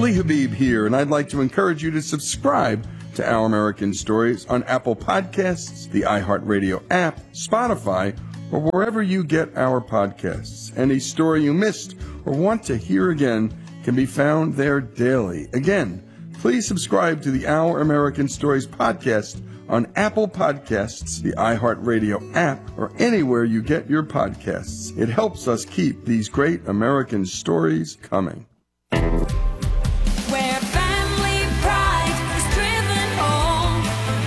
Lee Habib here, and I'd like to encourage you to subscribe to Our American Stories on Apple Podcasts, the iHeartRadio app, Spotify, or wherever you get our podcasts. Any story you missed or want to hear again can be found there daily. Again, please subscribe to the Our American Stories podcast on Apple Podcasts, the iHeartRadio app, or anywhere you get your podcasts. It helps us keep these great American stories coming. Where family pride is driven home,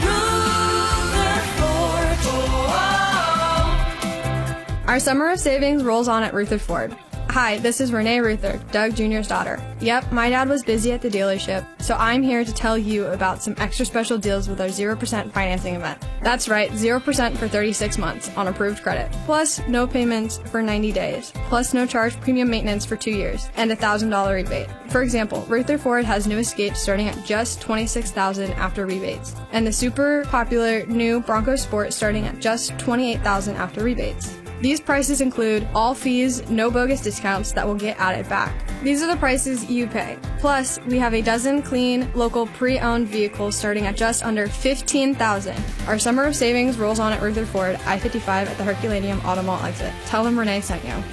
Rutherford. Oh. Our summer of savings rolls on at Rutherford. Hi, this is Renee Ruther, Doug Jr.'s daughter. Yep, my dad was busy at the dealership, so I'm here to tell you about some extra special deals with our 0% financing event. That's right, 0% for 36 months on approved credit, plus no payments for 90 days, plus no charge premium maintenance for 2 years, and a $1,000 rebate. For example, Rutherford has new Escapes starting at just $26,000 after rebates, and the super popular new Bronco Sport starting at just $28,000 after rebates. These prices include all fees, no bogus discounts that will get added back. These are the prices you pay. Plus, we have a dozen clean, local, pre-owned vehicles starting at just under $15,000. Our summer of savings rolls on at Rutherford, I-55 at the Herculaneum Auto Mall exit. Tell them Renee sent you.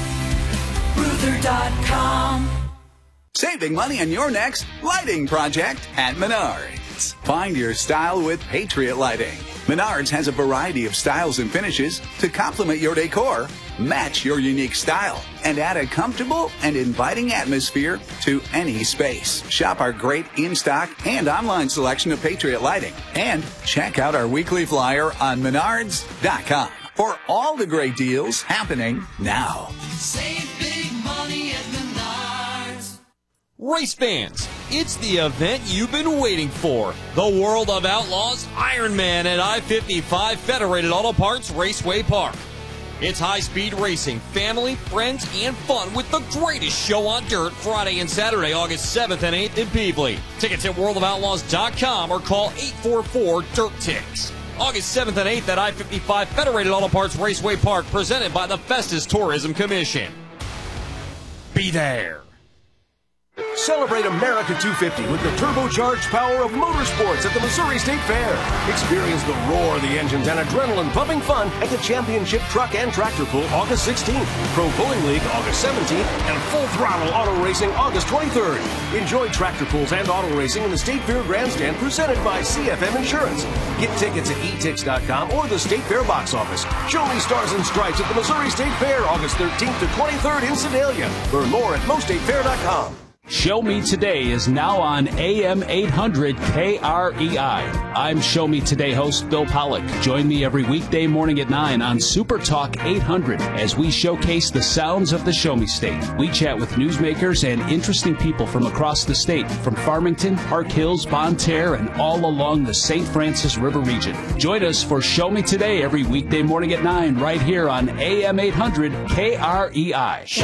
Ruther.com. Saving money on your next lighting project at Menards. Find your style with Patriot Lighting. Menards has a variety of styles and finishes to complement your decor, match your unique style, and add a comfortable and inviting atmosphere to any space. Shop our great in-stock and online selection of Patriot Lighting. And check out our weekly flyer on Menards.com for all the great deals happening now. Save big money at Menards. Race fans, it's the event you've been waiting for. The World of Outlaws Ironman at I-55 Federated Auto Parts Raceway Park. It's high-speed racing, family, friends, and fun with the greatest show on dirt Friday and Saturday, August 7th and 8th in Peebly. Tickets at worldofoutlaws.com or call 844-DIRT-TICKS. August 7th and 8th at I-55 Federated Auto Parts Raceway Park, presented by the Festus Tourism Commission. Be there. Celebrate America 250 with the turbocharged power of motorsports at the Missouri State Fair. Experience the roar of the engines and adrenaline-pumping fun at the Championship Truck and Tractor Pull August 16th, Pro Pulling League August 17th, and Full Throttle Auto Racing August 23rd. Enjoy tractor pulls and auto racing in the State Fair Grandstand presented by CFM Insurance. Get tickets at etix.com or the State Fair box office. Show me Stars and Stripes at the Missouri State Fair August 13th to 23rd in Sedalia. Learn more at mostatefair.com. Show Me Today is now on AM 800 KREI. I'm Show Me Today host Bill Pollock. Join me every weekday morning at 9 on Super Talk 800 as we showcase the sounds of the Show Me State. We chat with newsmakers and interesting people from across the state, from Farmington, Park Hills, Bonne Terre, and all along the St. Francis River region. Join us for Show Me Today every weekday morning at 9 right here on AM 800 KREI.